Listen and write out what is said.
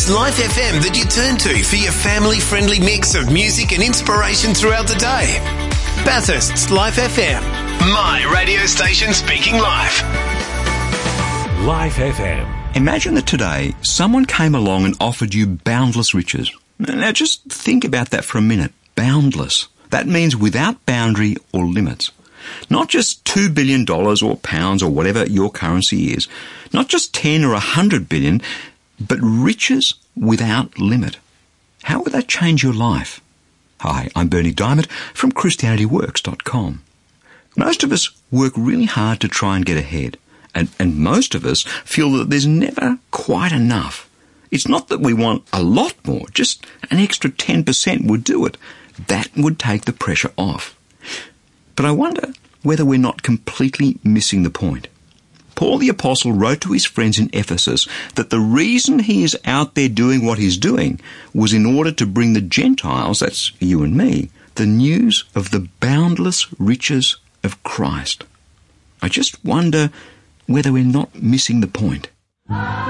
It's Life FM that you turn to for your family-friendly mix of music and inspiration throughout the day. Bathurst's Life FM. My radio station speaking life. Life FM. Imagine that today someone came along and offered you boundless riches. Now just think about that for a minute. Boundless. That means without boundary or limits. Not just $2 billion or pounds or whatever your currency is. Not just 10 or 100 billion, but riches without limit. How would that change your life? Hi, I'm Bernie Diamond from ChristianityWorks.com. Most of us work really hard to try and get ahead. And most of us feel that there's never quite enough. It's not that we want a lot more, just an extra 10% would do it. That would take the pressure off. But I wonder whether we're not completely missing the point. Paul the Apostle wrote to his friends in Ephesus that the reason he is out there doing what he's doing was in order to bring the Gentiles, that's you and me, the news of the boundless riches of Christ. I just wonder whether we're not missing the point.